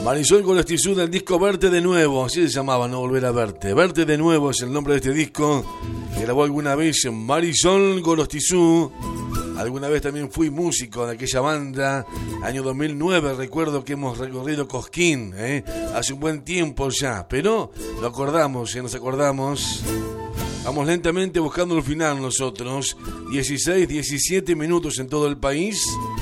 Marisol Golostizú del disco Verte de Nuevo, así se llamaba, No Volver a Verte. Verte de Nuevo es el nombre de este disco que grabó alguna vez Marisol Golostizú. Alguna vez también fui músico de aquella banda, año 2009, recuerdo que hemos recorrido Cosquín, hace un buen tiempo ya, pero lo acordamos, nos acordamos. Vamos lentamente buscando el final nosotros, 16, 17 minutos en todo el país.